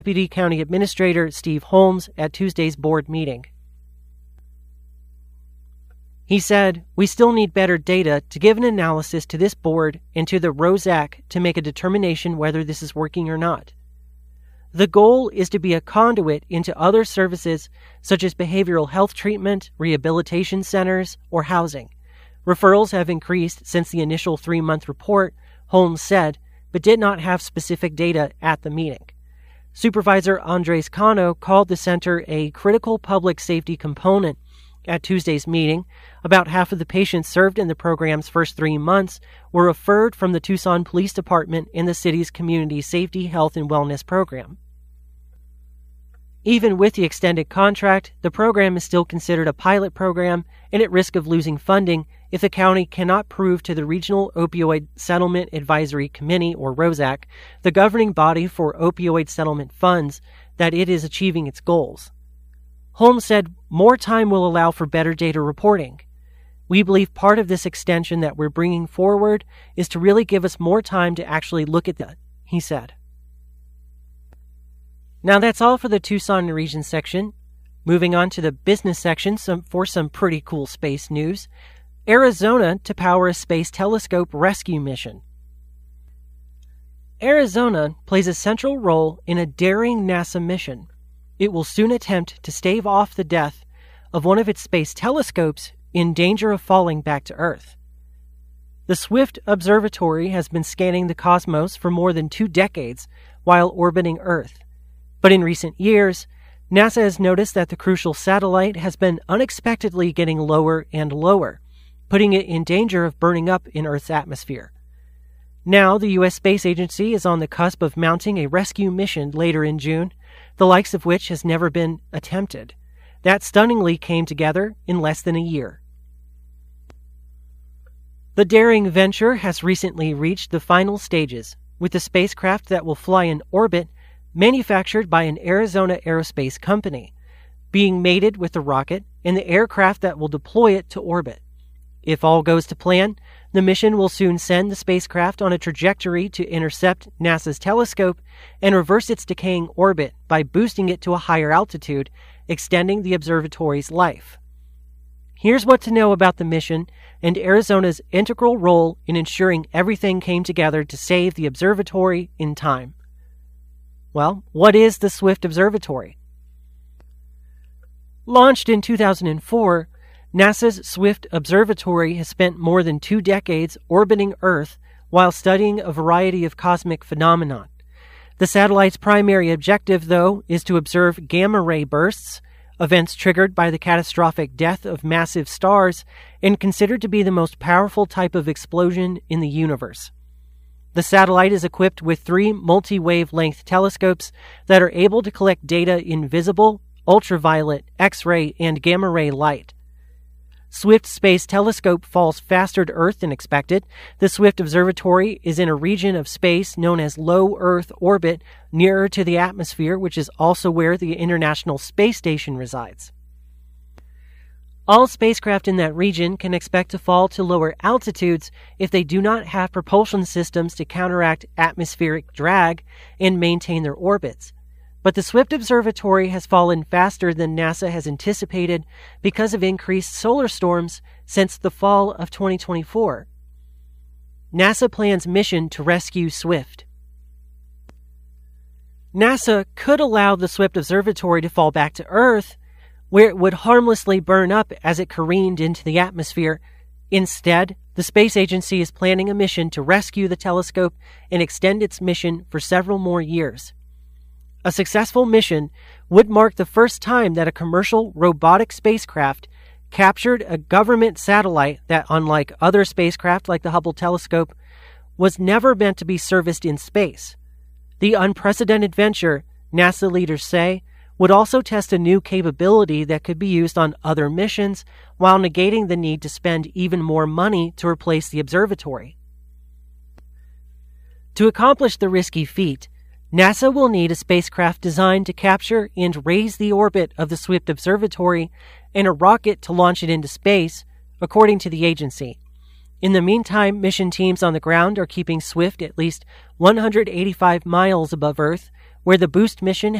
Deputy County Administrator Steve Holmes at Tuesday's board meeting. He said, "We still need better data to give an analysis to this board and to the ROSAC to make a determination whether this is working or not. The goal is to be a conduit into other services such as behavioral health treatment, rehabilitation centers, or housing. Referrals have increased since the initial 3-month report," Holmes said, but did not have specific data at the meeting. Supervisor Andres Cano called the center a critical public safety component at Tuesday's meeting. About half of the patients served in the program's first 3 months were referred from the Tucson Police Department in the city's Community Safety, Health, and Wellness program. Even with the extended contract, the program is still considered a pilot program and at risk of losing funding if the county cannot prove to the Regional Opioid Settlement Advisory Committee, or ROSAC, the governing body for opioid settlement funds, that it is achieving its goals. Holmes said more time will allow for better data reporting. "We believe part of this extension that we're bringing forward is to really give us more time to actually look at that," he said. Now that's all for the Tucson region section. Moving on to the business section for some pretty cool space news. Arizona to power a space telescope rescue mission. Arizona plays a central role in a daring NASA mission. It will soon attempt to stave off the death of one of its space telescopes in danger of falling back to Earth. The Swift Observatory has been scanning the cosmos for more than 2 decades while orbiting Earth. But in recent years, NASA has noticed that the crucial satellite has been unexpectedly getting lower and lower, putting it in danger of burning up in Earth's atmosphere. Now, the U.S. Space Agency is on the cusp of mounting a rescue mission later in June, the likes of which has never been attempted. That stunningly came together in less than a year. The daring venture has recently reached the final stages, with the spacecraft that will fly in orbit manufactured by an Arizona aerospace company, being mated with the rocket and the aircraft that will deploy it to orbit. If all goes to plan, the mission will soon send the spacecraft on a trajectory to intercept NASA's telescope and reverse its decaying orbit by boosting it to a higher altitude, extending the observatory's life. Here's what to know about the mission and Arizona's integral role in ensuring everything came together to save the observatory in time. Well, what is the Swift Observatory? Launched in 2004, NASA's Swift Observatory has spent more than 2 decades orbiting Earth while studying a variety of cosmic phenomena. The satellite's primary objective, though, is to observe gamma-ray bursts, events triggered by the catastrophic death of massive stars and considered to be the most powerful type of explosion in the universe. The satellite is equipped with 3 multi-wavelength telescopes that are able to collect data in visible, ultraviolet, X-ray, and gamma-ray light. Swift Space Telescope falls faster to Earth than expected. The Swift Observatory is in a region of space known as low Earth orbit, nearer to the atmosphere, which is also where the International Space Station resides. All spacecraft in that region can expect to fall to lower altitudes if they do not have propulsion systems to counteract atmospheric drag and maintain their orbits. But the Swift Observatory has fallen faster than NASA has anticipated because of increased solar storms since the fall of 2024. NASA plans mission to rescue Swift. NASA could allow the Swift Observatory to fall back to Earth, where it would harmlessly burn up as it careened into the atmosphere. Instead, the space agency is planning a mission to rescue the telescope and extend its mission for several more years. A successful mission would mark the first time that a commercial robotic spacecraft captured a government satellite that, unlike other spacecraft like the Hubble telescope, was never meant to be serviced in space. The unprecedented venture, NASA leaders say, would also test a new capability that could be used on other missions while negating the need to spend even more money to replace the observatory. To accomplish the risky feat, NASA will need a spacecraft designed to capture and raise the orbit of the Swift Observatory and a rocket to launch it into space, according to the agency. In the meantime, mission teams on the ground are keeping Swift at least 185 miles above Earth, where the boost mission